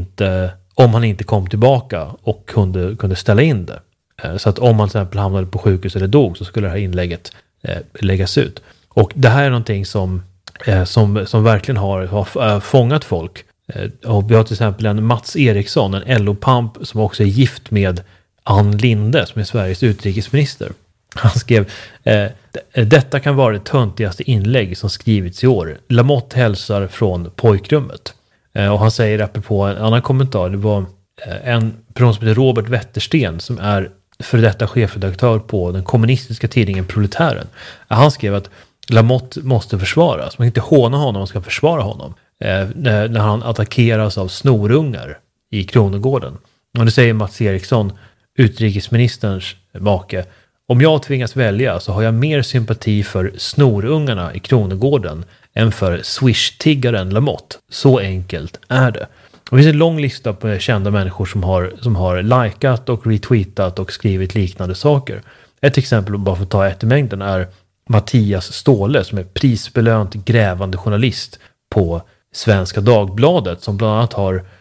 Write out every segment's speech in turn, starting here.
om han inte kom tillbaka och kunde ställa in det. Så att om han till exempel hamnade på sjukhus eller dog, så skulle det här inlägget läggas ut. Och det här är någonting som verkligen har fångat folk. Och vi har till exempel en Mats Eriksson, en LO-pamp som också är gift med Ann Linde, som är Sveriges utrikesminister. Han skrev: detta kan vara det töntigaste inlägg som skrivits i år. Lamotte hälsar från pojkrummet. Och han säger apropå en annan kommentar, det var en person som heter Robert Wettersten, som är för detta chefredaktör på den kommunistiska tidningen Proletären. Han skrev att Lamotte måste försvaras. Man kan inte håna honom, man ska försvara honom. När han attackeras av snorungar i Kronogården. Och det säger Mats Eriksson, utrikesministerns make: om jag tvingas välja så har jag mer sympati för snorungarna i Kronogården än för swish-tiggaren Lamotte. Så enkelt är det. Och det finns en lång lista på kända människor som har likat och retweetat och skrivit liknande saker. Ett exempel, bara för att ta ett i mängden, är Mattias Ståhle, som är prisbelönt grävande journalist på Svenska Dagbladet, som bland annat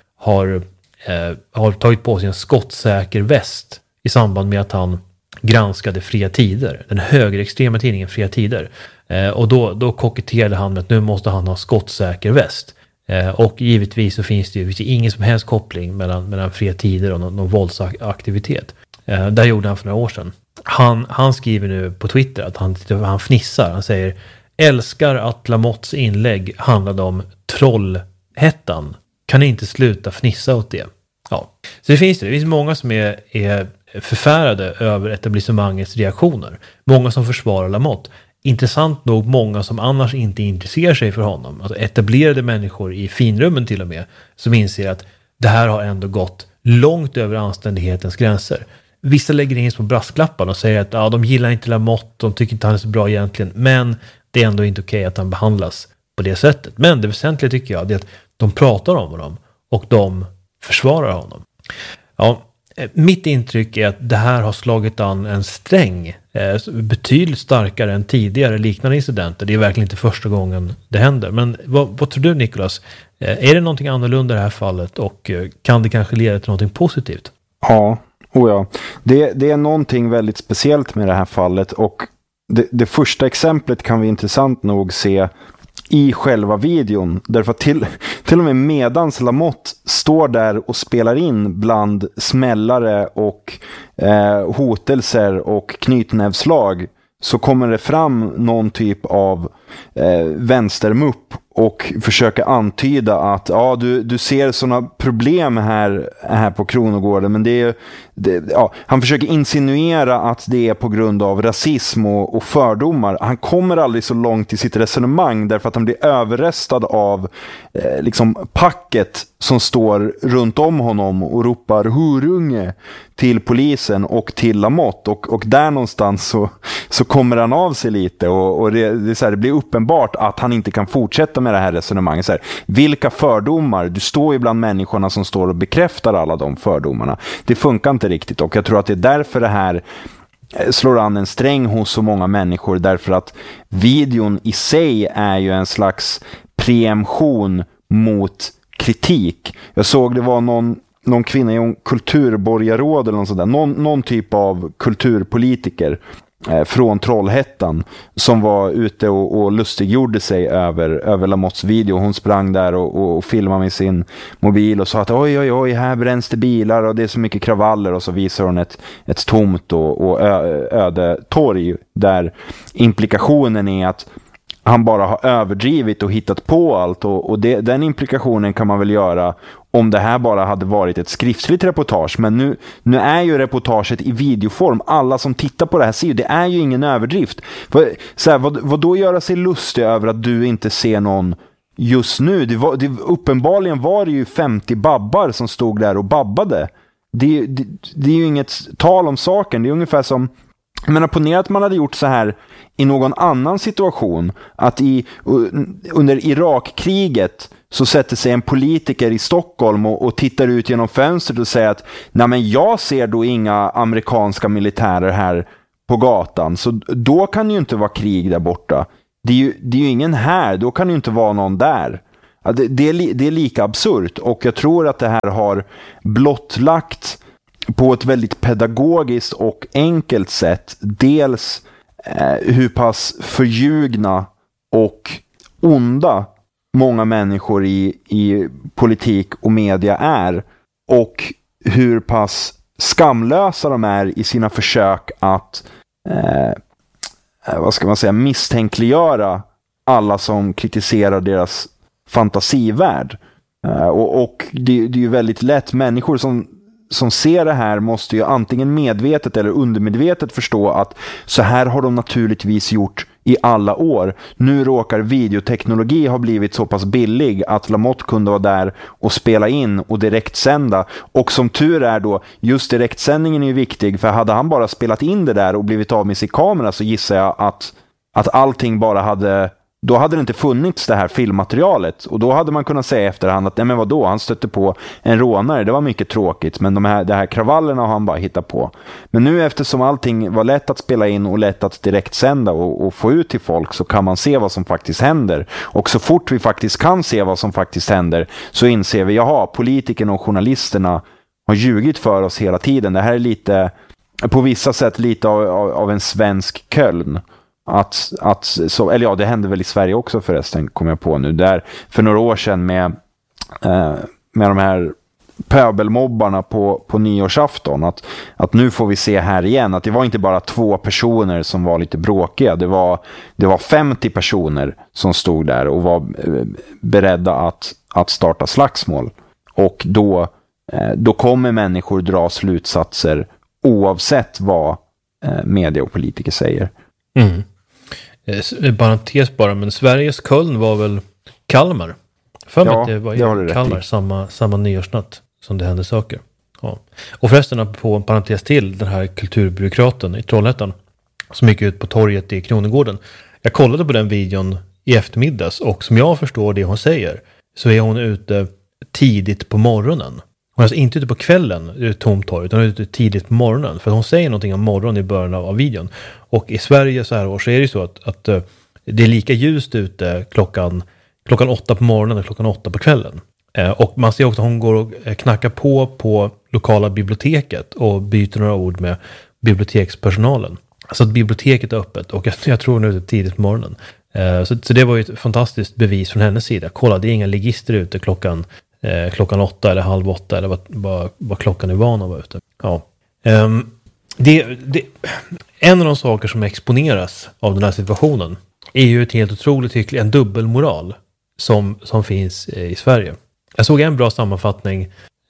har tagit på sig en skottsäker väst i samband med att han granskade Fria Tider, den högerextrema tidningen Fria Tider. Och då koketterade han med att nu måste han ha skottsäker väst. Och givetvis så finns det ju ingen som helst koppling mellan Fria Tider och någon våldsaktivitet. Där gjorde han för några år sedan. Han skriver nu på Twitter att han fnissar. Han säger: älskar att Lamottes inlägg handlade om trollhättan. Kan ni inte sluta fnissa åt det? Ja. Så det finns många som är förfärade över etablissemangets reaktioner. Många som försvarar Lamotte. Intressant nog många som annars inte intresserar sig för honom. Alltså etablerade människor i finrummen till och med, som inser att det här har ändå gått långt över anständighetens gränser. Vissa lägger in på brasklappen och säger att de gillar inte Lamotte, de tycker inte han är så bra egentligen, men det är ändå inte okej att han behandlas på det sättet. Men det väsentliga tycker jag är att de pratar om honom och de försvarar honom. Ja, mitt intryck är att det här har slagit an en sträng betydligt starkare än tidigare liknande incidenter. Det är verkligen inte första gången det händer. Men vad tror du, Nicholas? Är det någonting annorlunda i det här fallet, och kan det kanske leda till någonting positivt? Ja, det är någonting väldigt speciellt med det här fallet, och det första exemplet kan vi intressant nog se i själva videon, därför att till och med medans Lamotte står där och spelar in bland smällare och hotelser och knytnävslag, så kommer det fram någon typ av vänstermupp och försöker antyda att du ser sådana problem här på Kronogården, men han försöker insinuera att det är på grund av rasism och fördomar. Han kommer aldrig så långt i sitt resonemang, därför att han blir överröstad av packet som står runt om honom och ropar horunge till polisen och till Lamotte, och där någonstans så kommer han av sig lite, och det blir uppenbart att han inte kan fortsätta med det här resonemanget. Vilka fördomar? Du står ju bland människorna som står och bekräftar alla de fördomarna. Det funkar inte riktigt, och jag tror att det är därför det här slår an en sträng hos så många människor, därför att videon i sig är ju en slags preemption mot kritik. Jag såg det var någon kvinna i en kulturborgarråd eller något sådär, någon typ av kulturpolitiker från Trollhättan som var ute och lustiggjorde sig över Lamottes video. Hon sprang där och filmade med sin mobil och sa att oj, här bränns det bilar och det är så mycket kravaller, och så visar hon ett tomt och öde torg där implikationen är att han bara har överdrivit och hittat på allt, och den implikationen kan man väl göra om det här bara hade varit ett skriftligt reportage. Men nu är ju reportaget i videoform. Alla som tittar på det här ser ju, det är ju ingen överdrift. Vad då göra sig lustig över att du inte ser någon just nu? Uppenbarligen var det ju 50 babbar som stod där och babbade. Det är ju inget tal om saken. Det är ungefär som, men ponera att man hade gjort så här i någon annan situation, att under Irakkriget så sätter sig en politiker i Stockholm och tittar ut genom fönstret och säger att nej, men jag ser då inga amerikanska militärer här på gatan, så då kan ju inte vara krig där borta. Det är ju ingen här, då kan ju inte vara någon där. det är lika absurt, och jag tror att det här har blottlagt på ett väldigt pedagogiskt och enkelt sätt dels hur pass förljugna och onda många människor i politik och media är, och hur pass skamlösa de är i sina försök att misstänkliggöra alla som kritiserar deras fantasivärld. Och det är ju väldigt lätt, människor som ser det här måste ju antingen medvetet eller undermedvetet förstå att så här har de naturligtvis gjort i alla år. Nu råkar videoteknologi ha blivit så pass billig att Lamotte kunde vara där och spela in och direktsända. Och som tur är då, just direktsändningen är ju viktig, för hade han bara spelat in det där och blivit av med sin kamera, så gissar jag att allting bara hade... Då hade det inte funnits det här filmmaterialet, och då hade man kunnat säga efterhand att nej, men vadå, han stötte på en rånare, det var mycket tråkigt, men de här kravallerna har han bara hittat på. Men nu, eftersom allting var lätt att spela in och lätt att direktsända och få ut till folk, så kan man se vad som faktiskt händer. Och så fort vi faktiskt kan se vad som faktiskt händer, så inser vi, jaha, politikerna och journalisterna har ljugit för oss hela tiden. Det här är lite, på vissa sätt lite av en svensk Köln. Eller ja, det hände väl i Sverige också förresten, kom jag på nu, där för några år sedan med de här pöbelmobbarna på nyårsafton, att nu får vi se här igen att det var inte bara 2 personer som var lite bråkiga, det var 50 personer som stod där och var beredda att starta slagsmål, och då kommer människor dra slutsatser oavsett vad media och politiker säger. Parentes bara, men Sveriges Köln var väl Kalmar? För mig att det var i Kalmar samma nyårsnatt som det hände saker. Ja. Och förresten, på en parentes till, den här kulturbyråkraten i Trollhättan som gick ut på torget i Kronogården. Jag kollade på den videon i eftermiddags, och som jag förstår det hon säger, så är hon ute tidigt på morgonen. Hon är alltså inte ute på kvällen, det är tomt torg, utan hon är ute tidigt på morgonen. För hon säger någonting om morgonen i början av videon. Och i Sverige så här år så är det ju så att det är lika ljust ute klockan 8 på morgonen och klockan 8 på kvällen. Och man ser också att hon går och knackar på lokala biblioteket och byter några ord med bibliotekspersonalen. Så att biblioteket är öppet, och jag tror hon är ute tidigt på morgonen. Så det var ju ett fantastiskt bevis från hennes sida. Kolla, det är inga ligister ute klockan 8 eller halv 8 eller vad klockan är van att vara ute. Ja. En av de saker som exponeras av den här situationen är ju ett helt otroligt en dubbelmoral som finns i Sverige. Jag såg en bra sammanfattning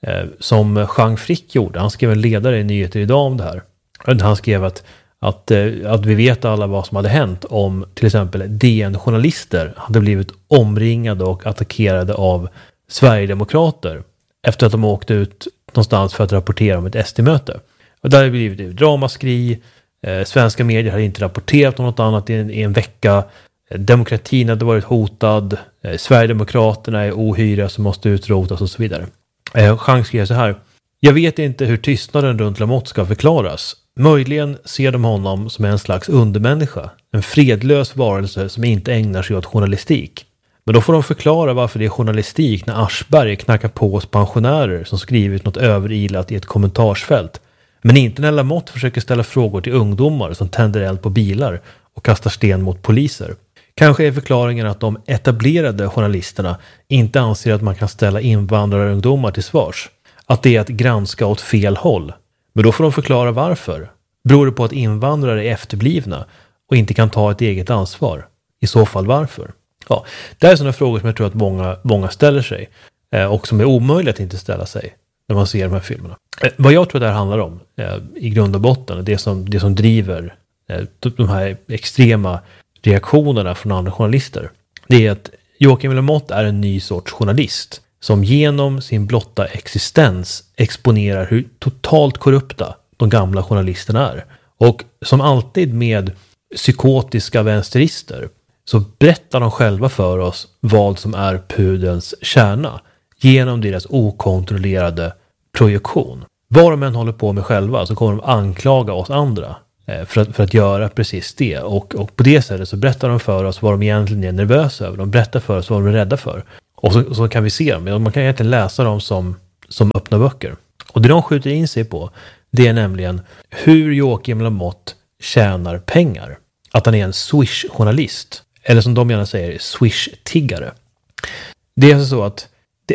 som Jean Frick gjorde. Han skrev en ledare i Nyheter idag om det här. Han skrev att vi vet alla vad som hade hänt om till exempel DN-journalister hade blivit omringade och attackerade av Sverigedemokrater efter att de åkte ut någonstans för att rapportera om ett SD-möte. Och där hade det blivit dramaskri. Svenska medier hade inte rapporterat om något annat i en vecka. Demokratin hade varit hotad. Sverigedemokraterna är ohyra som måste utrotas och så vidare. Jean skrev så här: jag vet inte hur tystnaden runt Lamotte ska förklaras. Möjligen ser de honom som en slags undermänniska. En fredlös varelse som inte ägnar sig åt journalistik. Men då får de förklara varför det är journalistik när Aschberg knackar på hos pensionärer som skrivit något överilat i ett kommentarsfält. Men inte när Lamotte försöker ställa frågor till ungdomar som tänder eld på bilar och kastar sten mot poliser. Kanske är förklaringen att de etablerade journalisterna inte anser att man kan ställa invandrarungdomar till svars. Att det är att granska åt fel håll. Men då får de förklara varför. Beror det på att invandrare är efterblivna och inte kan ta ett eget ansvar? I så fall varför? Ja, det är sådana frågor som jag tror att många ställer sig. Och som är omöjligt att inte ställa sig när man ser de här filmerna. Vad jag tror det här handlar om i grund och botten, det som driver de här extrema reaktionerna från andra journalister, det är att Joakim Lamotte är en ny sorts journalist som genom sin blotta existens exponerar hur totalt korrupta de gamla journalisterna är. Och som alltid med psykotiska vänsterister så berättar de själva för oss vad som är pudelns kärna genom deras okontrollerade projektion. Vad de än håller på med själva så kommer de anklaga oss andra för att göra precis det. Och på det sättet så berättar de för oss vad de egentligen är nervösa över. De berättar för oss vad de är rädda för. Och så kan vi se dem. Man kan egentligen läsa dem som öppna böcker. Och det de skjuter in sig på, det är nämligen hur Joakim Lamotte tjänar pengar. Att han är en Swish-journalist. Eller som de gärna säger, Swish-tiggare. Det är alltså så att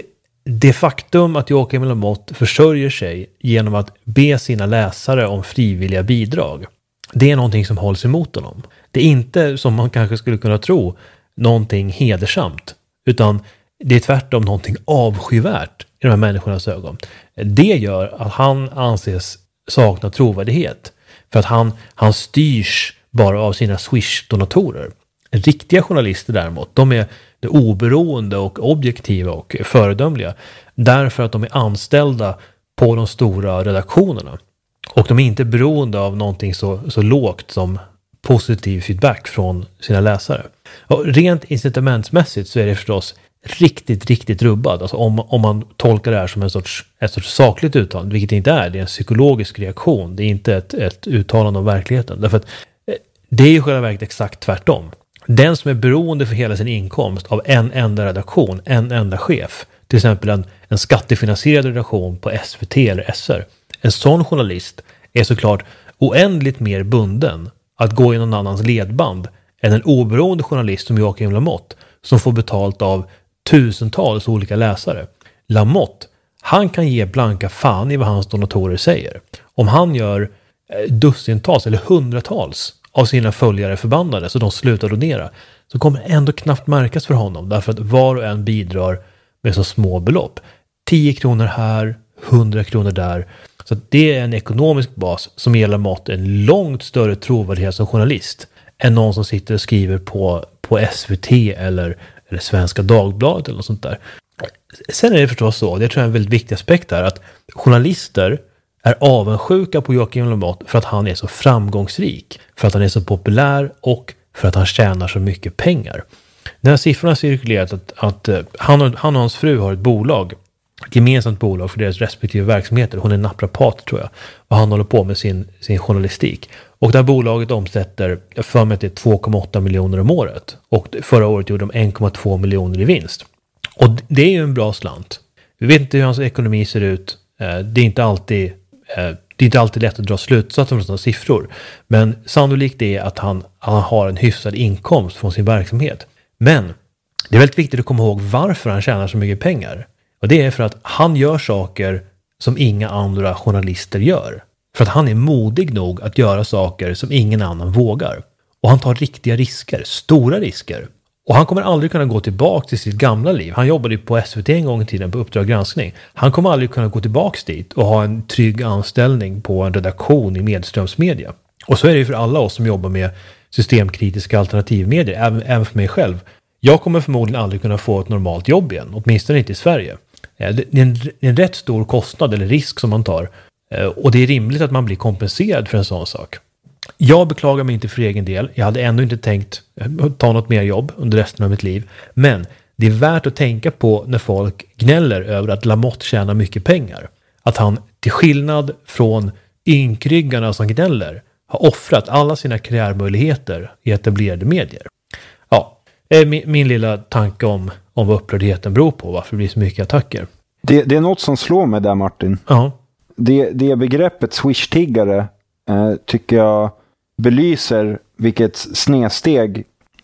det faktum att Joakim Lamotte försörjer sig genom att be sina läsare om frivilliga bidrag, det är någonting som hålls emot honom. Det är inte, som man kanske skulle kunna tro, någonting hedersamt, utan det är tvärtom någonting avskyvärt i de här människornas ögon. Det gör att han anses sakna trovärdighet, för att han styrs bara av sina Swish-donatorer. Riktiga journalister däremot, de är det oberoende och objektiva och föredömliga, därför att de är anställda på de stora redaktionerna. Och de är inte beroende av någonting så lågt som positiv feedback från sina läsare. Och rent incitamentsmässigt så är det förstås riktigt rubbad. Alltså om man tolkar det här som ett sorts sakligt uttalande, vilket det inte är. Det är en psykologisk reaktion. Det är inte ett uttalande om verkligheten. Därför att det är ju själva verket exakt tvärtom. Den som är beroende för hela sin inkomst av en enda redaktion, en enda chef, till exempel en skattefinansierad redaktion på SVT eller SR. En sån journalist är såklart oändligt mer bunden att gå i någon annans ledband än en oberoende journalist som Joakim Lamotte, som får betalt av tusentals olika läsare. Lamotte, han kan ge blanka fan i vad hans donatorer säger. Om han gör dussintals eller hundratals av sina följare förbannade så de slutar donera, så kommer det ändå knappt märkas för honom, därför att var och en bidrar med så små belopp. 10 kronor här, 100 kronor där. Så det är en ekonomisk bas som ger Lamotte en långt större trovärdighet som journalist än någon som sitter och skriver på SVT eller Svenska Dagbladet eller något sånt där. Sen är det förstås så, det tror jag är en väldigt viktig aspekt här, att journalister är avundsjuka på Joakim Lamotte för att han är så framgångsrik, för att han är så populär och för att han tjänar så mycket pengar. Den här siffrorna har cirkulerat att han och hans fru har ett bolag, ett gemensamt bolag för deras respektive verksamheter. Hon är naprapat tror jag, och han håller på med sin journalistik. Och det här bolaget omsätter, jag för mig att det är 2,8 miljoner om året. Och förra året gjorde de 1,2 miljoner i vinst. Och det är ju en bra slant. Vi vet inte hur hans ekonomi ser ut. Det är inte alltid lätt att dra slutsatser från sådana siffror. Men sannolikt är att han har en hyfsad inkomst från sin verksamhet. Men det är väldigt viktigt att komma ihåg varför han tjänar så mycket pengar. Och det är för att han gör saker som inga andra journalister gör. För att han är modig nog att göra saker som ingen annan vågar. Och han tar riktiga risker, stora risker. Och han kommer aldrig kunna gå tillbaka till sitt gamla liv. Han jobbade ju på SVT en gång i tiden på Uppdrag granskning. Han kommer aldrig kunna gå tillbaka dit och ha en trygg anställning på en redaktion i medströmsmedia. Och så är det ju för alla oss som jobbar med systemkritiska alternativmedier, även för mig själv. Jag kommer förmodligen aldrig kunna få ett normalt jobb igen, åtminstone inte i Sverige. Det är en rätt stor kostnad eller risk som man tar. Och det är rimligt att man blir kompenserad för en sån sak. Jag beklagar mig inte för egen del. Jag hade ändå inte tänkt ta något mer jobb under resten av mitt liv. Men det är värt att tänka på när folk gnäller över att Lamotte tjänar mycket pengar. Att han, till skillnad från ynkryggarna som gnäller, har offrat alla sina karriärmöjligheter i etablerade medier. Ja, min lilla tanke om vad upprördheten beror på, varför det blir så mycket attacker. Det är något som slår mig där, Martin. Ja. Det begreppet Swish-tiggare tycker jag belyser vilket snedsteg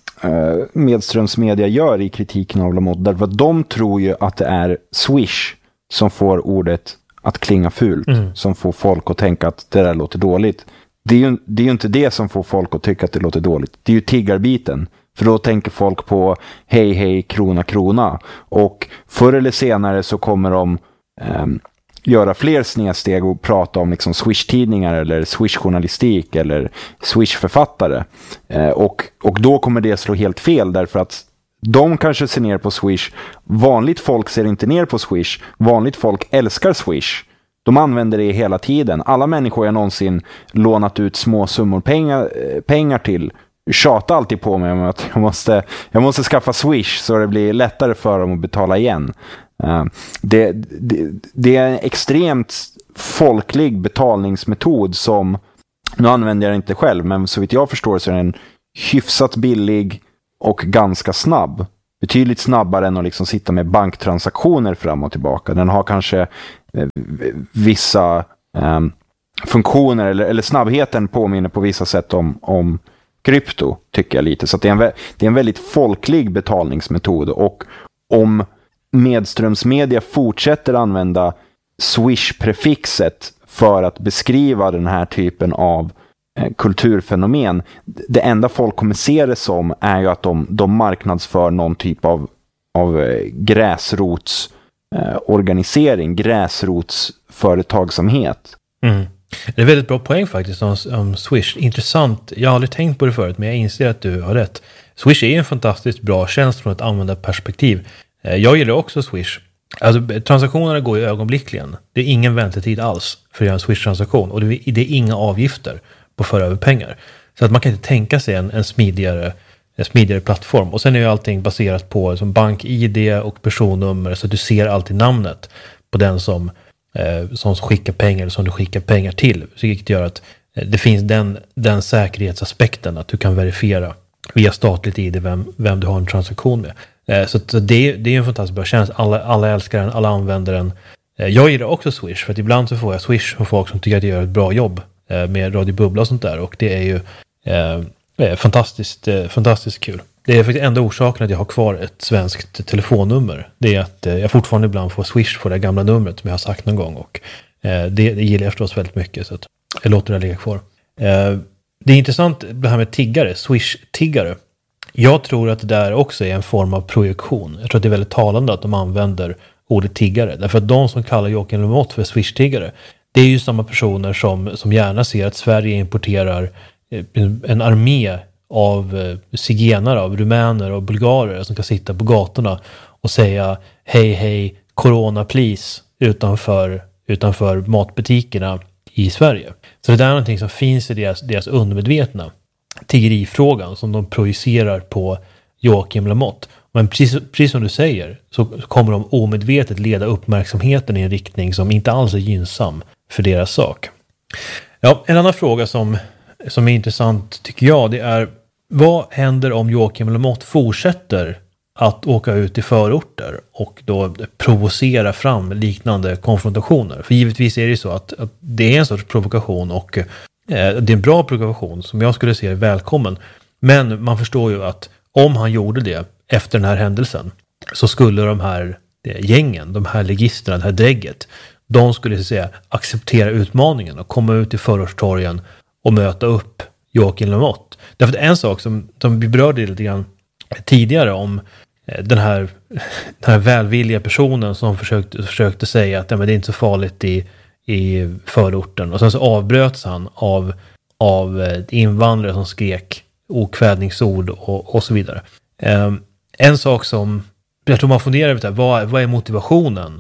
Medströmsmedia gör i kritiken av Lamotte. Därför att de tror ju att det är Swish som får ordet att klinga fult. Som får folk att tänka att det där låter dåligt. Det är ju inte det som får folk att tycka att det låter dåligt. Det är ju tiggarbiten. För då tänker folk på hej, krona, krona. Och förr eller senare så kommer de göra fler snedsteg och prata om liksom Swish-tidningar eller Swish-journalistik eller Swish-författare. Och då kommer det slå helt fel, därför att de kanske ser ner på Swish. Vanligt folk ser inte ner på Swish. Vanligt folk älskar Swish. De använder det hela tiden. Alla människor jag någonsin lånat ut små summor pengar till tjatar alltid på mig om att jag måste skaffa Swish så det blir lättare för dem att betala igen. Det är en extremt folklig betalningsmetod som, nu använder jag det inte själv, men så vitt jag förstår så är den hyfsat billig och ganska snabb. betydligt snabbare än att liksom sitta med banktransaktioner fram och tillbaka. Den har kanske vissa funktioner eller snabbheten påminner på vissa sätt om krypto, tycker jag lite. Så att det är en väldigt folklig betalningsmetod, och om medströmsmedia fortsätter använda Swish-prefixet för att beskriva den här typen av kulturfenomen, det enda folk kommer se det som är ju att de marknadsför någon typ av gräsrotsorganisering, gräsrotsföretagsamhet. Det är väldigt bra poäng faktiskt om Swish. Intressant. Jag har aldrig tänkt på det förut, men jag inser att du har rätt. Swish är en fantastiskt bra tjänst från ett användarperspektiv. Jag gillar också Swish. Alltså, transaktionerna går ju ögonblickligen. Det är ingen väntetid alls för att göra en Swish-transaktion. Och det är inga avgifter på att föra över pengar. Så att man kan inte tänka sig en smidigare plattform. Och sen är ju allting baserat på som bank-ID och personnummer, så att du ser alltid namnet på den som skickar pengar eller som du skickar pengar till. Så det gör att det finns den säkerhetsaspekten att du kan verifiera via statligt ID vem du har en transaktion med. Så det är en fantastiskt bra tjänst. Alla älskar den, alla använder den. Jag gillar också Swish, för att ibland så får jag Swish från folk som tycker att jag gör ett bra jobb med Radio Bubbla och sånt där, och det är ju fantastiskt kul. Det är faktiskt enda orsaken att jag har kvar ett svenskt telefonnummer. Det är att jag fortfarande ibland får Swish för det gamla numret som jag har sagt någon gång, och det gillar jag förstås väldigt mycket, så att jag låter det ligga kvar. Det är intressant det här med tiggare, Swish-tiggare. Jag tror att det där också är en form av projektion. Jag tror att det är väldigt talande att de använder ordet tiggare. Därför att de som kallar Joakim Lamotte för Swish-tiggare, det är ju samma personer som gärna ser att Sverige importerar en armé av zigenare, av rumäner och bulgarer som kan sitta på gatorna och säga hej, corona please utanför matbutikerna i Sverige. Så det där är någonting som finns i deras undermedvetna tiggerifrågan som de projicerar på Joakim Lamotte. Men precis som du säger så kommer de omedvetet leda uppmärksamheten i en riktning som inte alls är gynnsam för deras sak. Ja, en annan fråga som är intressant tycker jag, det är vad händer om Joakim Lamotte fortsätter att åka ut i förorter och då provocera fram liknande konfrontationer? För givetvis är det ju så att det är en sorts provokation, och det är en bra provokation som jag skulle se är välkommen. Men man förstår ju att om han gjorde det efter den här händelsen så skulle de här gängen, de här legisterna, det här drägget, de skulle så att säga acceptera utmaningen och komma ut i förortstorgen och möta upp Joakim Lamotte. Därför att en sak som vi berörde lite grann tidigare om den här välvilliga personen som försökte säga att ja, men det är inte så farligt i förorten. Och sen så avbröts han av invandrare som skrek okvädningsord och så vidare. En sak som jag tror man funderar över, vad är motivationen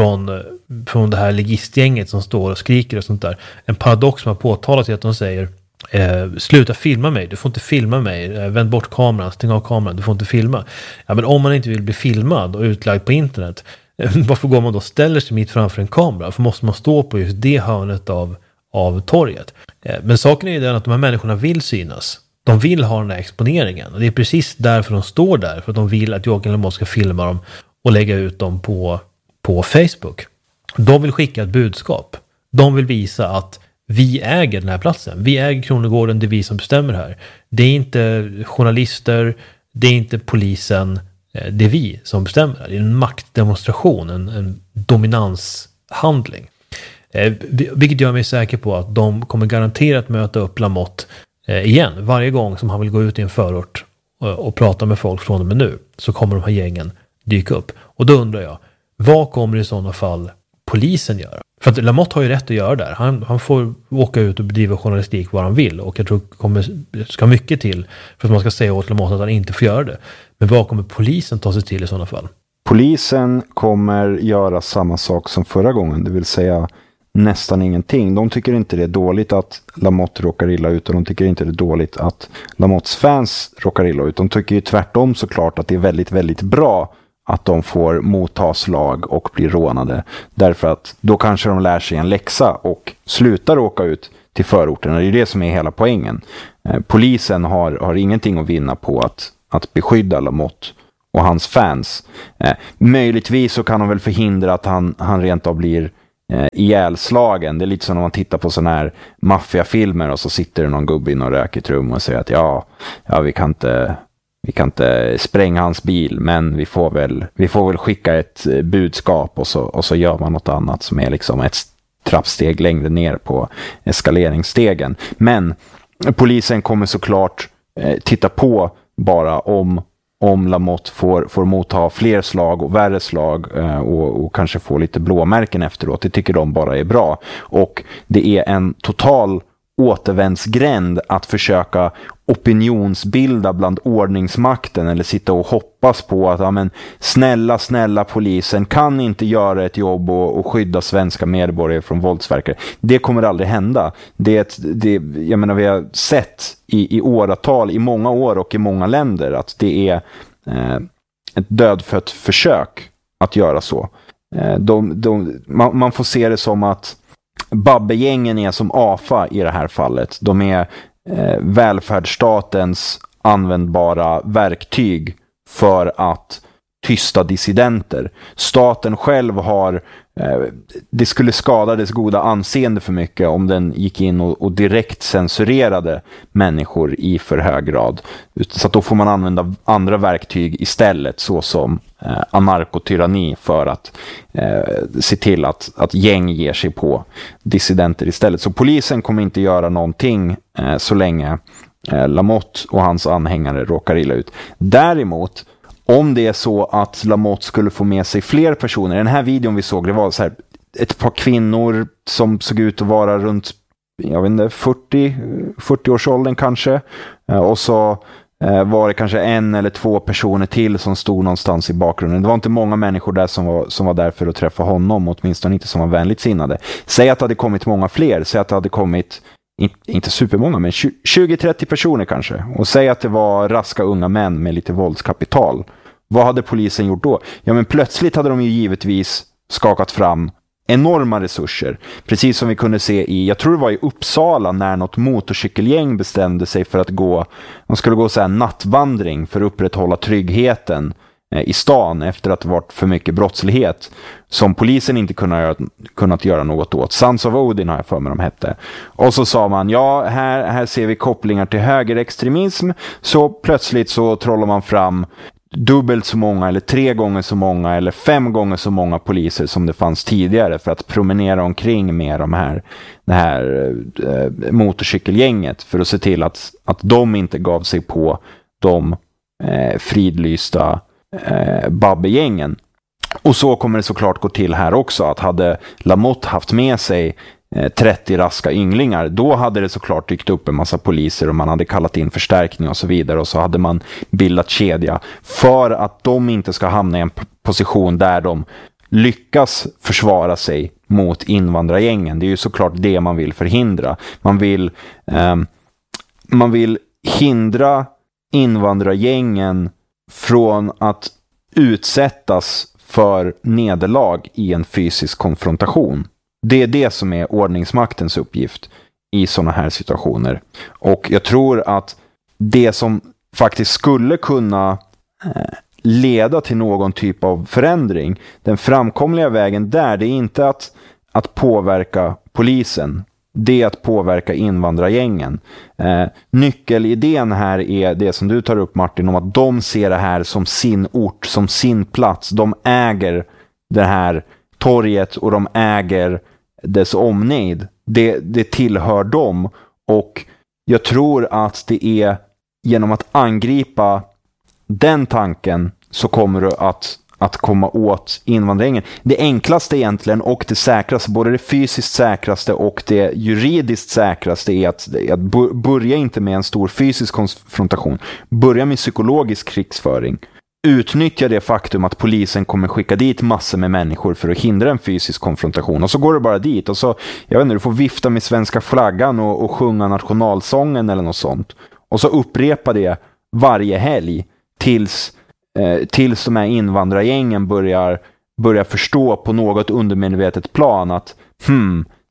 från det här legistgänget som står och skriker och sånt där. En paradox som har påtalat är att de säger sluta filma mig, du får inte filma mig, vänd bort kameran, stäng av kameran, du får inte filma. Ja, men om man inte vill bli filmad och utlagd på internet, varför går man då ställer sig mitt framför en kamera? Varför måste man stå på just det hörnet av torget? Men saken är ju den att de här människorna vill synas. De vill ha den här exponeringen. Och det är precis därför de står där. För att de vill att Joakim Lamotte ska filma dem och lägga ut dem på Facebook. De vill skicka ett budskap. De vill visa att vi äger den här platsen. Vi äger Kronogården, det är vi som bestämmer här. Det är inte journalister, det är inte polisen, det är vi som bestämmer. Det är en maktdemonstration, en dominanshandling. Vilket gör mig säker på att de kommer garanterat möta upp Lamotte igen. Varje gång som han vill gå ut i en förort och prata med folk från och med nu, så kommer de här gängen dyka upp. Och då undrar jag, vad kommer i sådana fall polisen göra? För att Lamotte har ju rätt att göra det. Han får åka ut och bedriva journalistik var han vill. Och jag tror det ska mycket till för att man ska säga åt Lamotte att han inte får göra det. Men vad kommer polisen ta sig till i sådana fall? Polisen kommer göra samma sak som förra gången. Det vill säga nästan ingenting. De tycker inte det är dåligt att Lamotte råkar illa ut, och de tycker inte det är dåligt att Lamottes fans råkar illa ut. De tycker ju tvärtom såklart att det är väldigt, väldigt bra att de får motta slag och blir rånade. Därför att då kanske de lär sig en läxa och slutar åka ut till förorterna. Det är ju det som är hela poängen. Polisen har ingenting att vinna på att beskydda Lamotte och hans fans. Möjligtvis så kan de väl förhindra att han rent av blir ihjälslagen. Det är lite som när man tittar på sådana här maffiafilmer och så sitter det någon gubbe i någon rökigt rum och säger att ja vi kan inte spränga hans bil, men vi får väl skicka ett budskap och så gör man något annat som är liksom ett trappsteg längre ner på eskaleringsstegen. Men polisen kommer såklart titta på bara om Lamotte får motta fler slag och värre slag och kanske få lite blåmärken efteråt. Det tycker de bara är bra. Och det är en total återvändsgränd att försöka opinionsbilda bland ordningsmakten eller sitta och hoppas på att snälla polisen kan inte göra ett jobb och skydda svenska medborgare från våldsverkare. Det kommer aldrig hända. Jag menar, vi har sett i åratal, i många år och i många länder att det är ett dödfött försök att göra så. Man får se det som att Babbegängen är som AFA i det här fallet. De är välfärdsstatens användbara verktyg för att tysta dissidenter. Staten själv har det skulle skada dess goda anseende för mycket om den gick in och direkt censurerade människor i för hög grad. Så att då får man använda andra verktyg istället, såsom anarkotyranni, för att se till att gäng ger sig på dissidenter istället. Så polisen kommer inte göra någonting så länge Lamotte och hans anhängare råkar illa ut. Däremot, om det är så att Lamotte skulle få med sig fler personer. I den här videon vi såg, det var så här ett par kvinnor som såg ut att vara runt 40-årsåldern kanske. Och så var det kanske 1 eller 2 personer till som stod någonstans i bakgrunden. Det var inte många människor där som var där för att träffa honom, åtminstone inte som var vänligt sinnade. Säg att det hade kommit många fler, säg att det hade kommit inte supermånga, men 20-30 personer kanske. Och säg att det var raska unga män med lite våldskapital. Vad hade polisen gjort då? Ja, men plötsligt hade de ju givetvis skakat fram enorma resurser. Precis som vi kunde se jag tror det var i Uppsala, när något motorcykelgäng bestämde sig för att de skulle gå så här nattvandring för att upprätthålla tryggheten i stan efter att det varit för mycket brottslighet som polisen inte kunnat göra något åt. Sons of Odin har jag för mig de hette. Och så sa man, här ser vi kopplingar till högerextremism, så plötsligt så trollar man fram dubbelt så många eller 3 gånger så många eller 5 gånger så många poliser som det fanns tidigare för att promenera omkring med det här motorcykelgänget, för att se till att de inte gav sig på de fridlysta Babbegängen. Och så kommer det såklart gå till här också, att hade Lamotte haft med sig 30 raska ynglingar, då hade det såklart dykt upp en massa poliser och man hade kallat in förstärkning och så vidare, och så hade man bildat kedja för att de inte ska hamna i en position där de lyckas försvara sig mot invandrargängen. Det är ju såklart det man vill förhindra. Man vill hindra invandrargängen från att utsättas för nederlag i en fysisk konfrontation. Det är det som är ordningsmaktens uppgift i sådana här situationer. Och jag tror att det som faktiskt skulle kunna leda till någon typ av förändring, den framkomliga vägen där, det är inte att påverka polisen. Det är att påverka invandrargängen. Nyckelidén här är det som du tar upp, Martin, om att de ser det här som sin ort, som sin plats. De äger det här torget och de äger dess omnejd. Det tillhör dem, och jag tror att det är genom att angripa den tanken så kommer du att komma åt invandrargängen. Det enklaste egentligen och det säkraste, både det fysiskt säkraste och det juridiskt säkraste, är att börja inte med en stor fysisk konfrontation. Börja med psykologisk krigsföring. Utnyttja det faktum att polisen kommer skicka dit massor med människor för att hindra en fysisk konfrontation. Och så går du bara dit och så, jag vet inte, du får vifta med svenska flaggan och sjunga nationalsången eller något sånt. Och så upprepa det varje helg tills de här invandrargängen börjar förstå på något undermedvetet plan att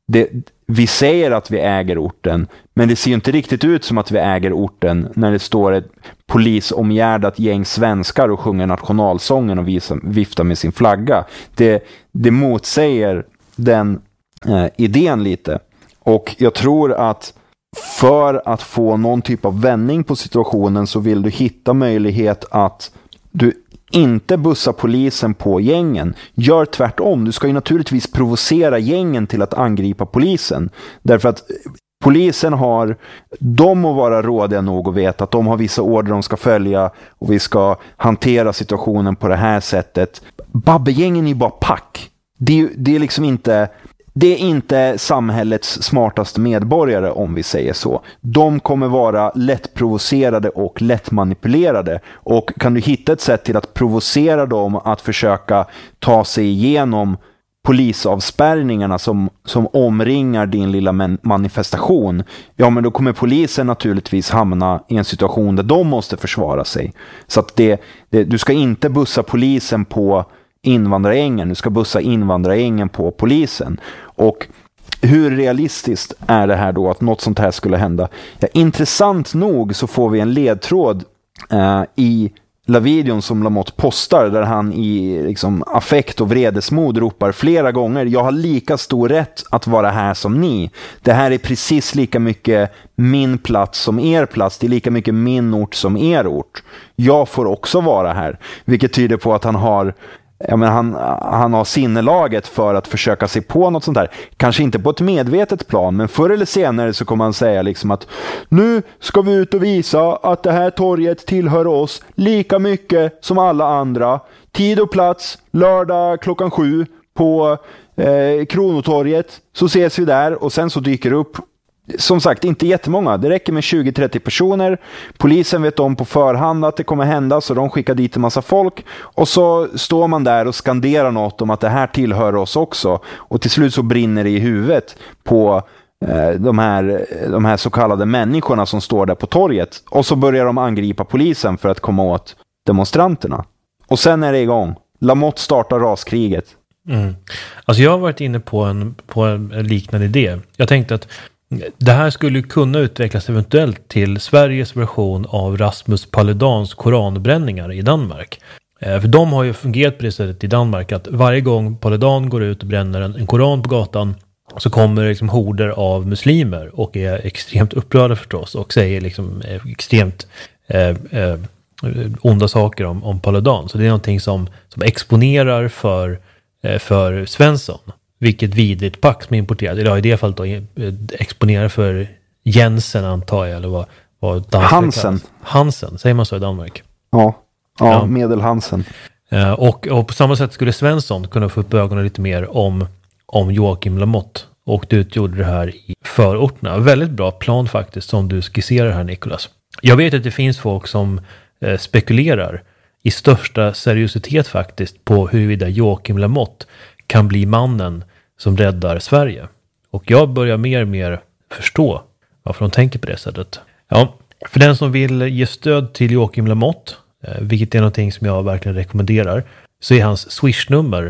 vi säger att vi äger orten, men det ser ju inte riktigt ut som att vi äger orten när det står ett polisomgärdat gäng svenskar och sjunger nationalsången och viftar med sin flagga. Det motsäger den idén lite. Och jag tror att för att få någon typ av vändning på situationen så vill du hitta möjlighet att du inte bussa polisen på gängen. Gör tvärtom. Du ska ju naturligtvis provocera gängen till att angripa polisen. Därför att polisen har, de att vara rådiga nog och veta att de har vissa order de ska följa och vi ska hantera situationen på det här sättet. Babbegängen är ju bara pack. Det är liksom inte... Det är inte samhällets smartaste medborgare, om vi säger så. De kommer vara lätt provocerade och lätt manipulerade. Och kan du hitta ett sätt till att provocera dem att försöka ta sig igenom polisavspärrningarna som omringar din lilla manifestation, ja, men då kommer polisen naturligtvis hamna i en situation där de måste försvara sig. Så att du ska inte bussa polisen på invandrargängen, du ska bussa invandrargängen på polisen. Och hur realistiskt är det här då att något sånt här skulle hända? Ja, intressant nog så får vi en ledtråd i videon som Lamotte postar, där han i liksom affekt och vredesmod ropar flera gånger: jag har lika stor rätt att vara här som ni. Det här är precis lika mycket min plats som er plats. Det är lika mycket min ort som er ort. Jag får också vara här. Vilket tyder på att han har sinnelaget för att försöka sig på något sånt här. Kanske inte på ett medvetet plan, men förr eller senare så kommer han säga liksom att nu ska vi ut och visa att det här torget tillhör oss lika mycket som alla andra. Tid och plats, lördag 7:00 på Kronotorget, så ses vi där. Och sen så dyker det upp, som sagt, inte jättemånga. Det räcker med 20-30 personer. Polisen vet om på förhand att det kommer hända, så de skickar dit en massa folk. Och så står man där och skanderar något om att det här tillhör oss också. Och till slut så brinner det i huvudet på de här så kallade människorna som står där på torget. Och så börjar de angripa polisen för att komma åt demonstranterna. Och sen är det igång. Lamotte startar raskriget. Alltså jag har varit inne på en liknande idé. Jag tänkte att det här skulle kunna utvecklas eventuellt till Sveriges version av Rasmus Paludans koranbränningar i Danmark. För de har ju fungerat på det sättet i Danmark att varje gång Paludan går ut och bränner en koran på gatan så kommer liksom horder av muslimer och är extremt upprörda förstås och säger liksom extremt onda saker om Paludan. Så det är någonting som exponerar för Svensson. Vilket vidrigt pack som är importerat. Idag i det fallet då exponerar för Jensen, antar jag, eller vad Hansen. Hansen, säger man så i Danmark? Ja. Medel-Hansen. Och på samma sätt skulle Svensson kunna få upp ögonen lite mer om Joakim Lamotte. Och du utgjorde det här i förorterna. Väldigt bra plan faktiskt som du skisserar här, Nicholas. Jag vet att det finns folk som spekulerar i största seriositet faktiskt på huruvida Joakim Lamotte kan bli mannen som räddar Sverige. Och jag börjar mer och mer förstå varför de tänker på det sättet. Ja, för den som vill ge stöd till Joakim Lamotte, vilket är någonting som jag verkligen rekommenderar, så är hans Swish-nummer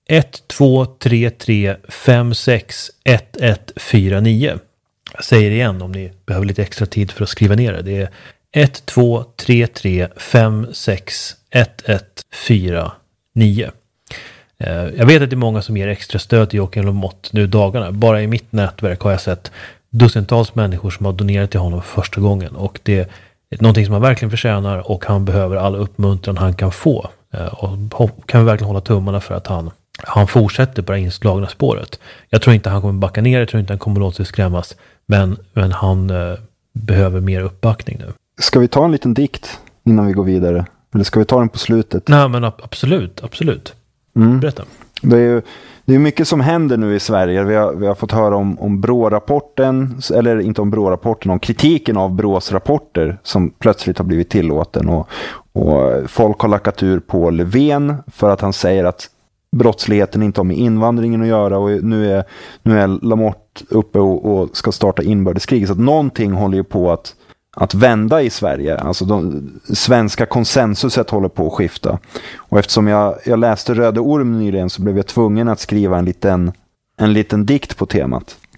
1233561149. Jag säger det igen om ni behöver lite extra tid för att skriva ner det. Det är 1233561149. Jag vet att det är många som ger extra stöd till Joakim Lamotte nu dagarna. Bara i mitt nätverk har jag sett dussintals människor som har donerat till honom för första gången. Och det är någonting som han verkligen förtjänar och han behöver all uppmuntran han kan få. Och kan vi verkligen hålla tummarna för att han fortsätter på det inslagna spåret. Jag tror inte han kommer backa ner, jag tror inte han kommer låta sig skrämmas. Men han behöver mer uppbackning nu. Ska vi ta en liten dikt innan vi går vidare? Eller ska vi ta den på slutet? Nej, men absolut. Berätta. Det är mycket som händer nu i Sverige. Vi har fått höra om BRÅ-rapporten, eller inte om BRÅ-rapporten, om kritiken av BRÅs rapporter som plötsligt har blivit tillåten. Och folk har lackat ur på Löfven för att han säger att brottsligheten inte har med invandringen att göra. Och nu är Lamotte uppe och ska starta inbördeskrig. Så att någonting håller ju på att vända i Sverige. Alltså svenska konsensuset håller på att skifta. Och eftersom jag läste Röde Orm nyligen så blev jag tvungen att skriva en liten dikt på temat.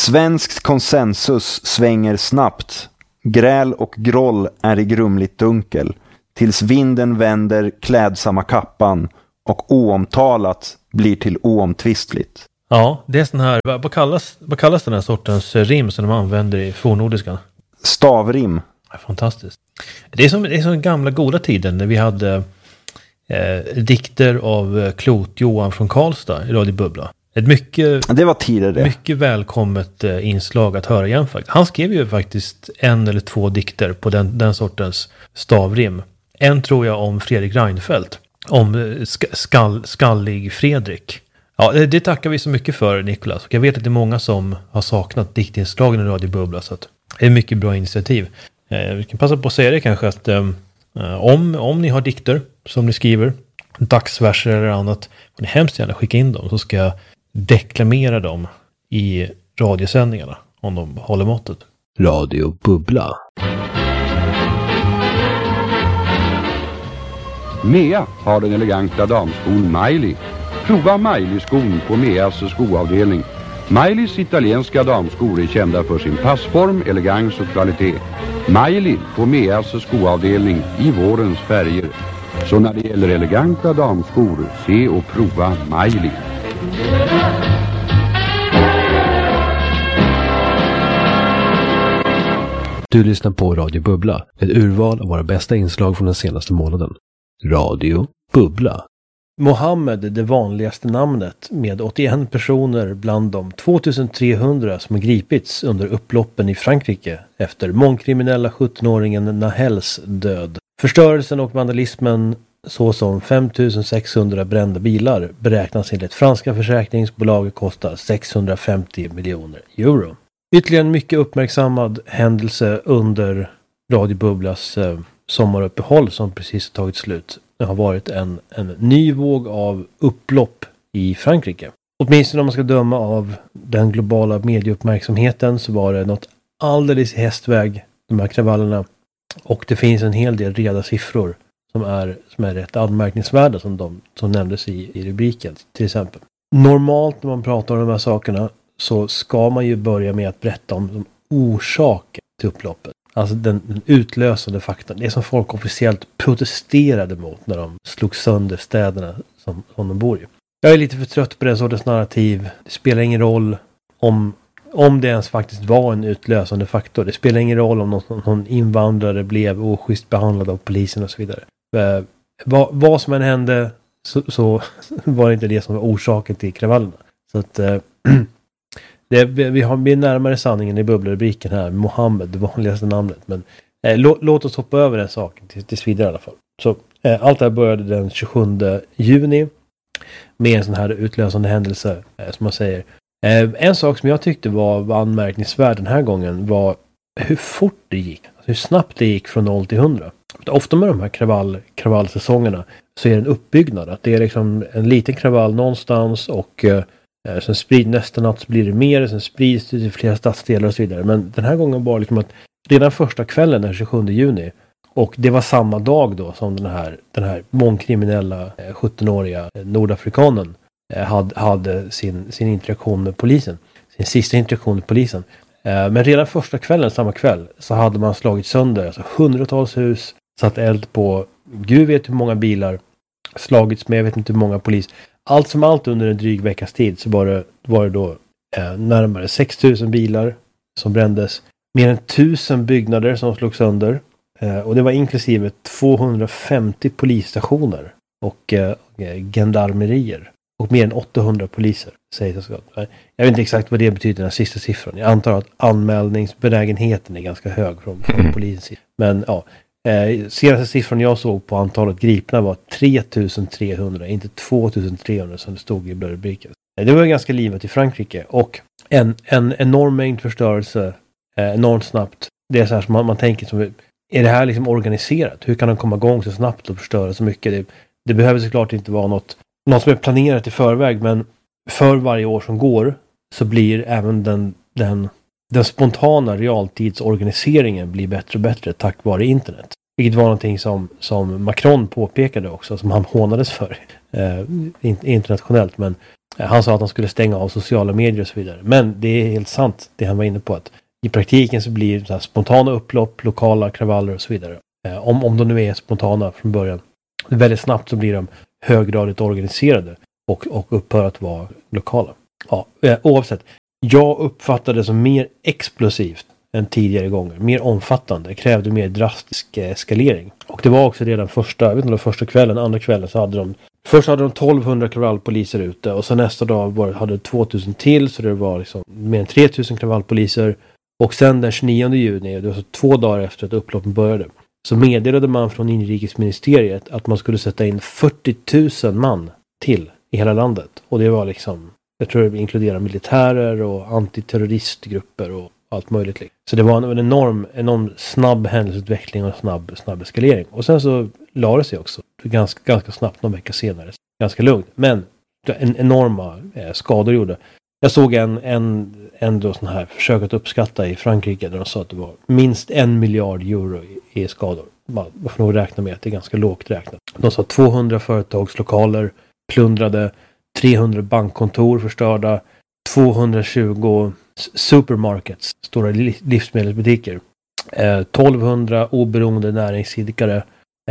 Svensk konsensus svänger snabbt. Gräl och groll är i grumligt dunkel. Tills vinden vänder klädsamma kappan och oomtalat blir till oomtvistligt. Ja, det är sån här, vad kallas den här sortens rim som de använder i fornnordiskan? Stavrim. Ja, fantastiskt. Det är som gamla goda tiden när vi hade dikter av Klot Johan från Karlstad i Radio Bubbla. Det var tidigare. Mycket välkommet inslag att höra igen faktiskt. Han skrev ju faktiskt 1 eller 2 dikter på den sortens stavrim. En tror jag om Fredrik Reinfeldt. Om skallig Fredrik. Ja, det tackar vi så mycket för, Nicolas. Och jag vet att det är många som har saknat diktinslagen i Radio Bubbla, så att det är ett mycket bra initiativ. Vi kan passa på att säga det kanske att om ni har dikter som ni skriver, dagsverser eller annat, får ni hemskt gärna skicka in dem, så ska jag deklamera dem i radiosändningarna om de håller måttet. Radio Bubbla. Mea har den eleganta damskon Miley. Prova Miley-skon på Meas skoavdelning. Mileys italienska damskor är kända för sin passform, elegans och kvalitet. Miley på Meas skoavdelning i vårens färger. Så när det gäller eleganta damskor, se och prova Miley. Du lyssnar på Radio Bubbla, ett urval av våra bästa inslag från den senaste månaden. Radio Bubbla. Mohammed är det vanligaste namnet, med 81 personer bland de 2300 som har gripits under upploppen i Frankrike efter mångkriminella 17-åringen Nahels död. Förstörelsen och vandalismen, såsom 5600 brända bilar, beräknas enligt franska försäkringsbolag kosta 650 miljoner euro. Ytterligare en mycket uppmärksammad händelse under Radio Bubblas sommaruppehåll som precis tagit slut. Det har varit en ny våg av upplopp i Frankrike. Åtminstone om man ska döma av den globala medieuppmärksamheten, så var det något alldeles i hästväg, de här kravallerna. Och det finns en hel del reda siffror som är rätt anmärkningsvärda, som nämndes i rubriken till exempel. Normalt när man pratar om de här sakerna så ska man ju börja med att berätta om orsaken till upploppet. Alltså den utlösande faktorn. Det som folk officiellt protesterade mot när de slog sönder städerna som de bor i. Jag är lite för trött på den sortens narrativ. Det spelar ingen roll om det ens faktiskt var en utlösande faktor. Det spelar ingen roll om någon invandrare blev oschysst behandlad av polisen och så vidare. Vad som än hände så var det inte det som var orsaken till kravallerna. Så att vi är närmare sanningen i bubbelrubriken här. Mohammed, det vanligaste namnet. Men låt oss hoppa över den saken tills vidare i alla fall. Så allt det här började den 27 juni med en sån här utlösande händelse, som man säger. En sak som jag tyckte var anmärkningsvärd den här gången var hur fort det gick. Alltså hur snabbt det gick från 0 till 100. Ofta med de här kravallsäsongerna så är det en uppbyggnad. Att det är liksom en liten kravall någonstans och sen nästa natt så blir det mer, sen sprids det till flera stadsdelar och så vidare. Men den här gången var det liksom att redan första kvällen den 27 juni, och det var samma dag då som den här mångkriminella 17-åriga nordafrikanen hade sin interaktion med polisen. Sin sista interaktion med polisen. Men redan första kvällen, samma kväll, så hade man slagit sönder alltså hundratals hus, satt eld på Gud vet hur många bilar, slagits med jag vet inte hur många polis. Allt som allt under en dryg veckas tid så var det då närmare 6000 bilar som brändes. Mer än 1000 byggnader som slogs sönder. Och det var inklusive 250 polisstationer och gendarmerier. Och mer än 800 poliser, säger jag så gott. Jag vet inte exakt vad det betyder, den sista siffran. Jag antar att anmälningsbenägenheten är ganska hög från polisens sida. Men ja, senaste siffran jag såg på antalet gripna var 3300, inte 2300 som det stod i rubriken. Det var ganska livet i Frankrike och en enorm mängd förstörelse enormt snabbt. Det är så här som man tänker som, är det här liksom organiserat? Hur kan de komma igång så snabbt och förstöra så mycket? Det behöver såklart inte vara något som är planerat i förväg, men för varje år som går så blir även den spontana realtidsorganiseringen blir bättre och bättre tack vare internet. Vilket var någonting som Macron påpekade också, som han hånades för internationellt. Men Han sa att han skulle stänga av sociala medier och så vidare. Men det är helt sant det han var inne på, att i praktiken så blir det så här spontana upplopp, lokala kravaller och så vidare. Om de nu är spontana från början. Väldigt snabbt så blir de höggradigt organiserade och upphör att vara lokala. Ja, oavsett. Jag uppfattade det som mer explosivt än tidigare gånger. Mer omfattande. Krävde mer drastisk eskalering. Och det var också redan första kvällen, andra kvällen så hade de... Först hade de 1200 kravallpoliser ute och så nästa dag hade 2000 till, så det var liksom mer än 3000 kravallpoliser. Och sen den 29 juni, det var så 2 dagar efter att upploppen började, så meddelade man från inrikesministeriet att man skulle sätta in 40 000 man till i hela landet. Och det var liksom, jag tror det inkluderar militärer och antiterroristgrupper och allt möjligt. Så det var en enorm snabb händelseutveckling och snabb eskalering. Och sen så la det sig också ganska snabbt, någon vecka senare. Ganska lugnt. Men enorma skador gjorde. Jag såg en då sån här försök att uppskatta i Frankrike där de sa att det var minst 1 miljard euro i skador. Man får nog räkna med att det är ganska lågt räknat. De sa 200 företagslokaler plundrade, 300 bankkontor förstörda, 220 supermarkets, stora livsmedelsbutiker, 1200 oberoende näringsidkare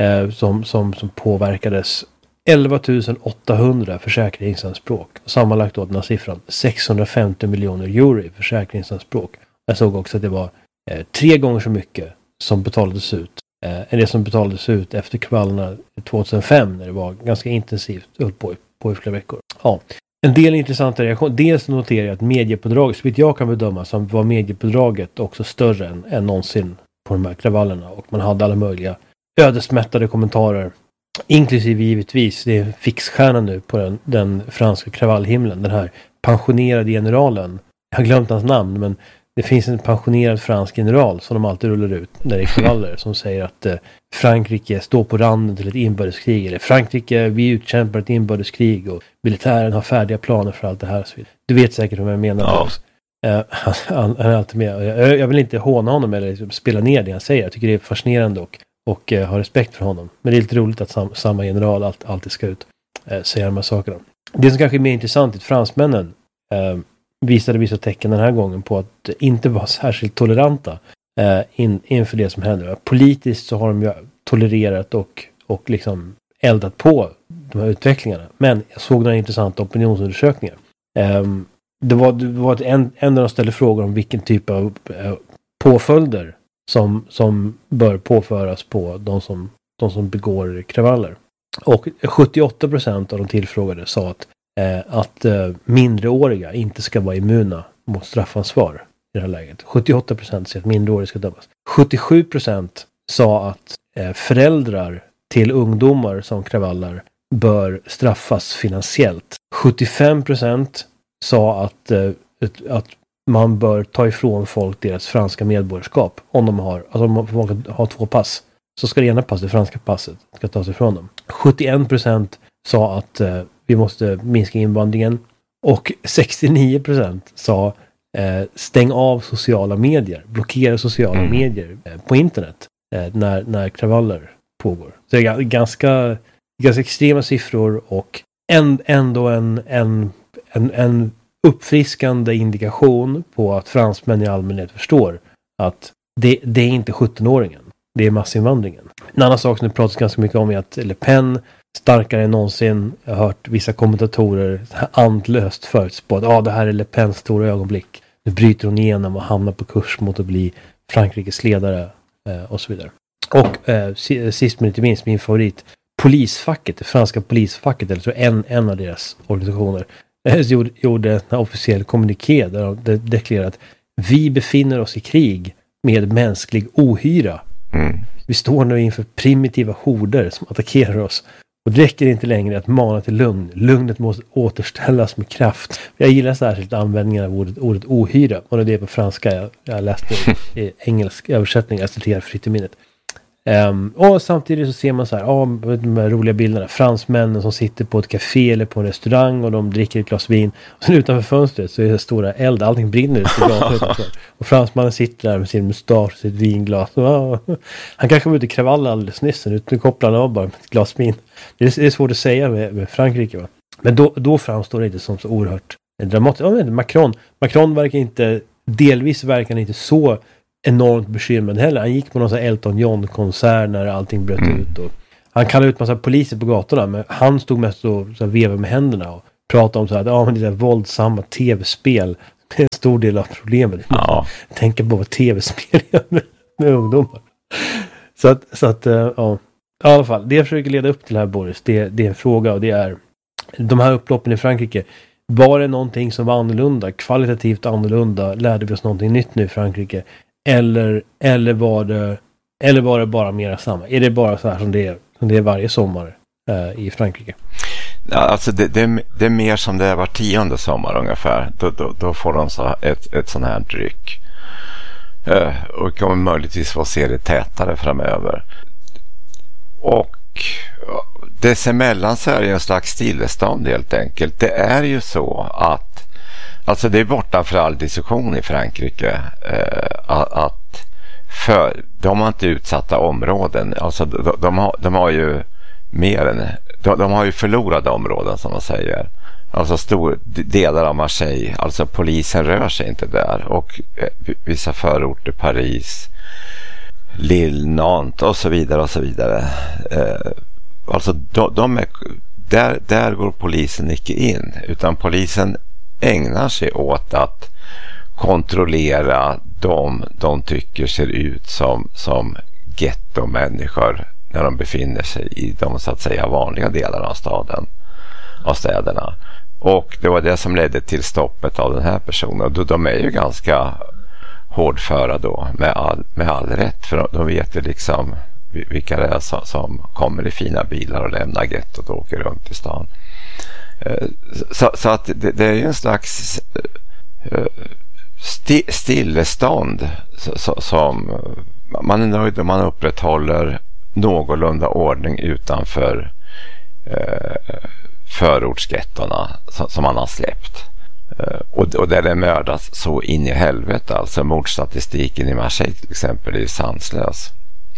som påverkades, 11 800 försäkringsanspråk. Sammanlagt då den här siffran 650 miljoner euro i försäkringsanspråk. Jag såg också att det var 3 gånger så mycket som betalades ut än det som betalades ut efter kravallerna 2005 när det var ganska intensivt, höll på i flera veckor. Ja. En del intressanta reaktioner. Dels noterar jag att mediepådraget, så vitt jag kan bedöma, som var mediepådraget också större än någonsin på de här kravallerna. Och man hade alla möjliga ödesmättade kommentarer. Inklusive givetvis, det är en fixstjärna nu på den franska kravallhimlen. Den här pensionerade generalen. Jag har glömt hans namn, men det finns en pensionerad fransk general som de alltid rullar ut när det är kravaller, som säger att Frankrike står på randen till ett inbördeskrig. Eller Frankrike, vi utkämpar ett inbördeskrig och militären har färdiga planer för allt det här. Du vet säkert vad jag menar. Ja. Han är alltid med. Jag vill inte håna honom eller liksom spela ner det han säger. Jag tycker det är fascinerande och har respekt för honom. Men det är lite roligt att samma general alltid ska ut säga de här sakerna. Det som kanske är mer intressant är att fransmännen visade vissa tecken den här gången på att inte vara särskilt toleranta inför det som händer. Politiskt så har de ju tolererat och liksom eldat på de här utvecklingarna. Men jag såg några intressanta opinionsundersökningar. Det var en där de ställde frågor om vilken typ av påföljder som bör påföras på de som begår kravaller. Och 78% av de tillfrågade sa att mindreåriga inte ska vara immuna mot straffansvar i det här läget. 78% säger att mindreåriga ska dömas. 77% sa att föräldrar till ungdomar som kravallar bör straffas finansiellt. 75% sa att man bör ta ifrån folk deras franska medborgarskap om de har 2 pass. Så ska det ena passet, det franska passet, ska tas ifrån dem. 71% sa att vi måste minska invandringen. Och 69% sa stäng av sociala medier, blockera sociala medier på internet när kravaller pågår. Så det är ganska extrema siffror och ändå en uppfriskande indikation på att fransmän i allmänhet förstår att det är inte 17-åringen. Det är massinvandringen. En annan sak som det pratas ganska mycket om är att Le Pen starkare än någonsin. Jag har hört vissa kommentatorer andlöst förutspå att det här är Le Pens stora ögonblick. Nu bryter hon igenom och hamnar på kurs mot att bli Frankrikes ledare och så vidare. Och sist men inte minst min favorit, polisfacket, det franska polisfacket, eller så en av deras organisationer gjorde en officiell kommuniké där de deklarerade att vi befinner oss i krig med mänsklig ohyra. Vi står nu inför primitiva horder som attackerar oss. Och det räcker inte längre att mana till lugn. Lugnet måste återställas med kraft. Jag gillar särskilt användningen av ordet ohyra. Och det är på franska. Jag läste i engelsk översättning. Jag citerar fritt i minnet. Och samtidigt så ser man så här, de här roliga bilderna. Fransmännen som sitter på ett café eller på en restaurang och de dricker ett glas vin. Och sen utanför fönstret så är det stora eld. Allting brinner ut. Och fransmannen sitter där med sin mustasch och sitt vinglas. Han kanske var ute i kravall alldeles nyss. Nu kopplar han av bara med ett glas vin. Det är svårt att säga med Frankrike, va? Men då framstår det inte som så oerhört dramatiskt. Macron verkar inte så enormt bekymrad heller. Han gick på någon sån här Elton John-konsert när allting bröt ut. Och han kallade ut massa poliser på gatorna, men han stod mest och så vevade med händerna och pratade om så här, men det där våldsamma tv-spel är en stor del av problemet. Ja. Tänka på vad tv-spel gör med ungdomar. Så att ja. I alla fall, det jag försöker leda upp till här, Boris, det är en fråga, och det är de här upploppen i Frankrike. Var det någonting som var annorlunda, kvalitativt annorlunda? Lärde vi oss någonting nytt nu i Frankrike? Eller var det bara mera samma? Är det bara så här som det är varje sommar i Frankrike? Ja, alltså det är mer som det är var 10:e sommar ungefär. Då får de så ett sån här dryck. Och kommer möjligtvis få se det tätare framöver. Och dessemellan så är det en slags stillestånd helt enkelt. Det är ju så att, alltså det är borta för all diskussion i Frankrike, att de har inte utsatta områden. Alltså de har ju mer än, de har ju förlorade områden som de säger. Alltså stor delar av Marseille, alltså polisen rör sig inte där, och vissa förorter, Paris, Lille, Nantes och så vidare och så vidare. Alltså de är, där går polisen inte in, utan polisen ägnar sig åt att kontrollera de tycker ser ut som gettomänniskor när de befinner sig i de så att säga vanliga delarna av städerna. Och det var det som ledde till stoppet av den här personen. De är ju ganska hårdföra då, med all rätt, för de vet ju liksom vilka det är som kommer i fina bilar och lämnar gettot och åker runt i stan. Så att det är ju en slags stillestånd som man är nöjd om man upprätthåller någorlunda ordning utanför förortsgettorna som man har släppt. Och där det mördas så in i helvete, alltså mordstatistiken i Marseille till exempel är sanslös.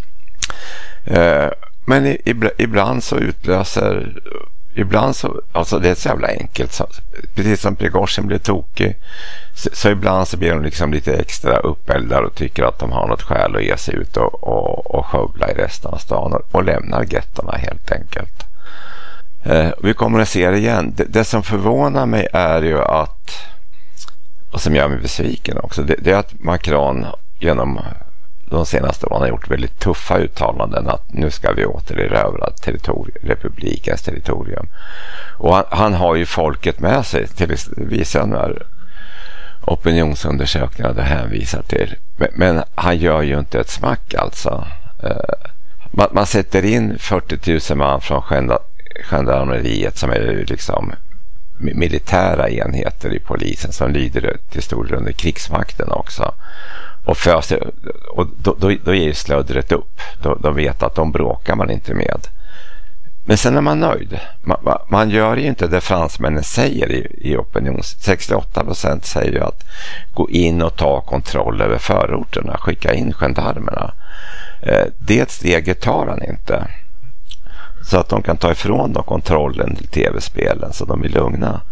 Men ibland så utlöser, alltså det är så jävla enkelt, så, precis som Prigozhin blir tokig, så ibland så blir de liksom lite extra uppeldar och tycker att de har något skäl att ge sig ut och skövla i resten av stan och lämnar gettorna helt enkelt. Vi kommer att se det igen. Det som förvånar mig är ju att, och som gör mig besviken också, det är att Macron genom de senaste åren har gjort väldigt tuffa uttalanden att nu ska vi återerövra republikens territorium. Och han har ju folket med sig, till vissa när opinionsundersökningar det hänvisar till. Men han gör ju inte ett smack alltså. Man sätter in 40 000 man från gendarmeriet som är liksom militära enheter i polisen som lyder till stor del under krigsmakten också. Och då är ju slödret upp. De vet att de bråkar man inte med. Men sen är man nöjd. Man gör ju inte det fransmännen säger i opinions. 68% säger ju att gå in och ta kontroll över förorterna. Skicka in gendarmerna. Det steget tar han inte. Så att de kan ta ifrån dem kontrollen till tv-spelen så de är lugna.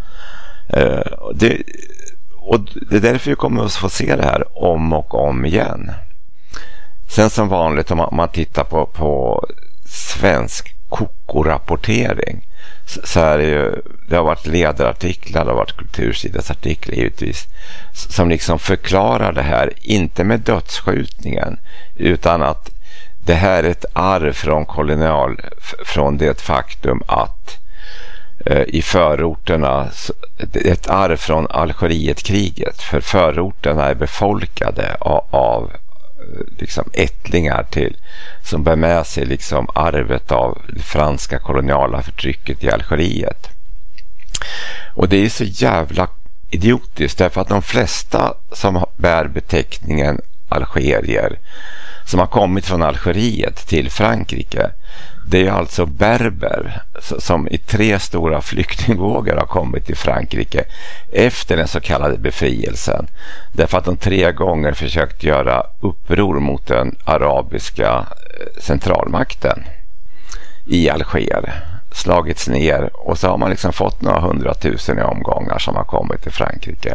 Och det är därför vi kommer att få se det här om och om igen. Sen som vanligt om man tittar på svensk koko-rapportering så är det har varit ledarartiklar, det har varit kultursidesartiklar givetvis som liksom förklarar det här, inte med dödsskjutningen utan att det här är ett arv från det faktum att i förorterna, ett arv från Algerietkriget, för förorterna är befolkade av liksom ättlingar till som bär med sig liksom arvet av det franska koloniala förtrycket i Algeriet. Och det är så jävla idiotiskt därför att de flesta som bär beteckningen algerier som har kommit från Algeriet till Frankrike, det är alltså berber som i 3 stora flyktingvågor har kommit till Frankrike efter den så kallade befrielsen. Därför att de 3 gånger försökt göra uppror mot den arabiska centralmakten i Alger. slagits ner och så har man liksom fått några 100 000 i omgångar som har kommit till Frankrike.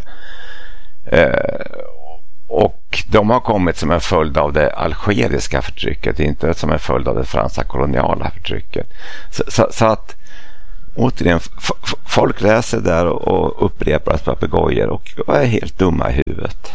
Och de har kommit som en följd av det algeriska förtrycket, inte som en följd av det franska koloniala förtrycket. Så att återigen, folk läser där och upprepar papegojor och är helt dumma i huvudet.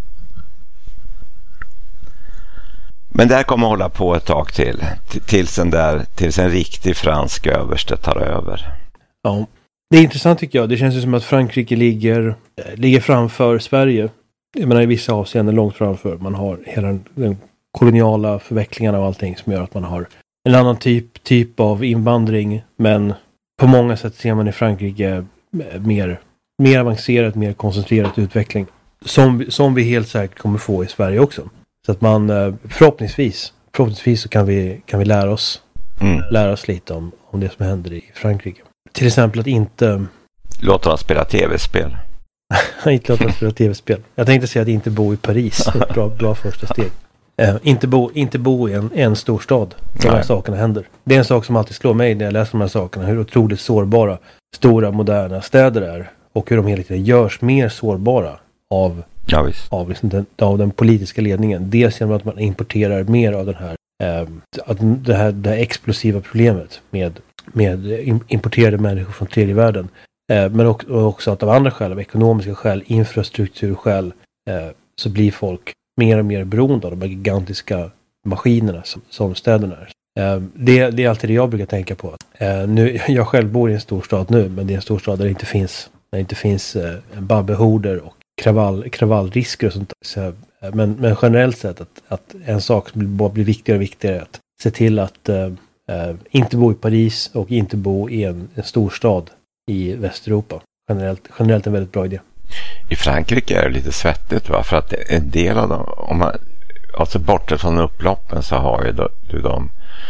Men där kommer hålla på ett tag tills en riktig fransk överste tar över. Ja, det är intressant tycker jag. Det känns ju som att Frankrike ligger framför Sverige. Jag menar i vissa avseenden långt framför. Man har hela den koloniala förvecklingarna och allting som gör att man har en annan typ av invandring. Men på många sätt ser man i Frankrike mer avancerat, mer koncentrerat utveckling. Som vi helt säkert kommer få i Sverige också. Så att man förhoppningsvis så kan vi lära oss lite om det som händer i Frankrike. Till exempel att inte låta dem spela tv-spel. Inte låta dem spela tv-spel. Jag tänkte säga att inte bo i Paris. Ett bra första steg. Inte bo i en storstad där de här sakerna händer. Det är en sak som alltid slår mig när jag läser de här sakerna. Hur otroligt sårbara stora moderna städer är. Och hur de hela tiden görs mer sårbara av den politiska ledningen. Dels genom att man importerar mer av den här det här explosiva problemet med importerade människor från tredje världen. Men också att av andra skäl, av ekonomiska skäl, infrastrukturskäl, så blir folk mer och mer beroende av de här gigantiska maskinerna som städerna är. Det är alltid det jag brukar tänka på. Jag själv bor i en storstad nu, men det är en storstad där det inte finns babbehorder och kravallrisker och sånt där. Men generellt sett att en sak som blir viktigare och viktigare är att se till att inte bo i Paris och inte bo i en storstad i Västeuropa. Generellt en väldigt bra idé. I Frankrike är det lite svettigt, va? För att en del av dem, alltså bortsett från upploppen, så har ju de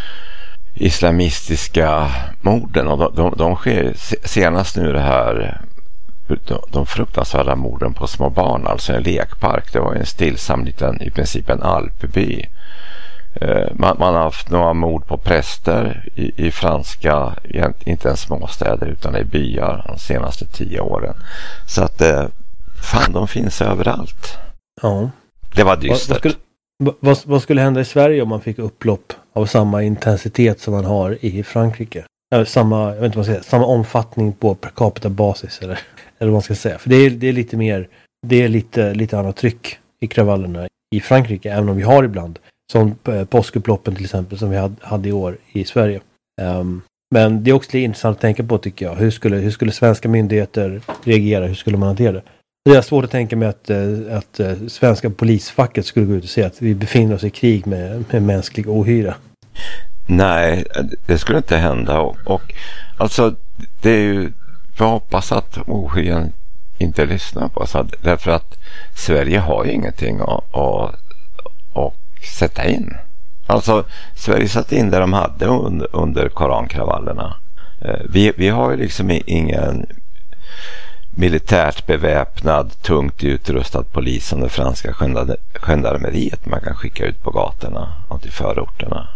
islamistiska morden, och de sker senast nu det här, de fruktansvärda morden på små barn, alltså en lekpark. Det var en stillsam liten, i princip en alpby. Man har haft några mord på präster i franska, inte ens småstäder utan i byar de senaste 10 åren. Så att de finns överallt. Ja. Det var dystert. Vad skulle hända i Sverige om man fick upplopp av samma intensitet som man har i Frankrike? Samma omfattning på per capita basis eller vad man ska säga. För det är lite mer, det är lite annat tryck i kravallerna i Frankrike, även om vi har ibland som påskupploppen till exempel som vi hade i år i Sverige. Men det är också lite intressant att tänka på, tycker jag. Hur skulle svenska myndigheter reagera? Hur skulle man hantera det? Det är svårt att tänka mig att svenska polisfacket skulle gå ut och säga att vi befinner oss i krig med mänsklig ohyra. Nej, det skulle inte hända. Och alltså, det är ju, jag hoppas att ohyran inte lyssnar på oss. Därför att Sverige har ju ingenting att sätta in. Alltså, Sverige satt in där de hade under korankravallerna. Vi har ju liksom ingen militärt beväpnad, tungt utrustad polis som det franska gendarmeriet man kan skicka ut på gatorna och till förorterna.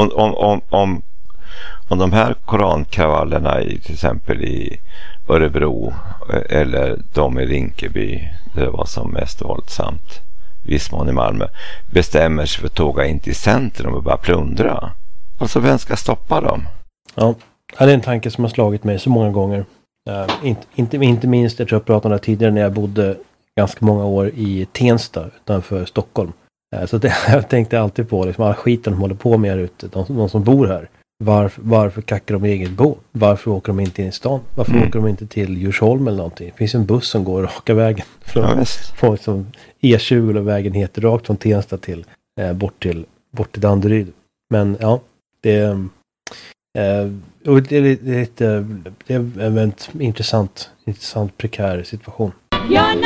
Om de här korankravallerna till exempel i Örebro eller de i Rinkeby, det var som mest våldsamt, Vissmån i Malmö, bestämmer sig för att tåga in till centrum och bara plundra. Alltså vem ska stoppa dem? Ja, det är en tanke som har slagit mig så många gånger. Inte minst, jag tror jag pratade om det tidigare när jag bodde ganska många år i Tensta utanför Stockholm. Så jag tänkte alltid på liksom, all skiten de håller på med här ute, de som bor här. Varför kackar de i eget bo? Varför åker de inte in i stan? Varför åker de inte till Djursholm eller någonting? Det finns en buss som går raka vägen från som E20 och vägen heter rakt från Tensta till bort till Danderyd. Men ja, det är en väldigt intressant prekär situation. You're